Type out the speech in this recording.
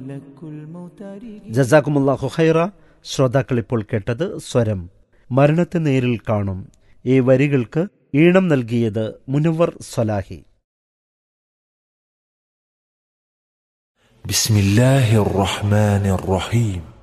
ജസാക്കുമുല്ലാഹു ഖൈറ. ശ്രോതാക്കൾ ഇപ്പോൾ കേട്ടത് സ്വരം മരണത്തെ നേരിൽ കാണും. ഈ വരികൾക്ക് ഈണം നൽകിയത് മുനവ്വർ സ്വലാഹി. ബിസ്മില്ലാഹിർ റഹ്മാനിർ റഹീം.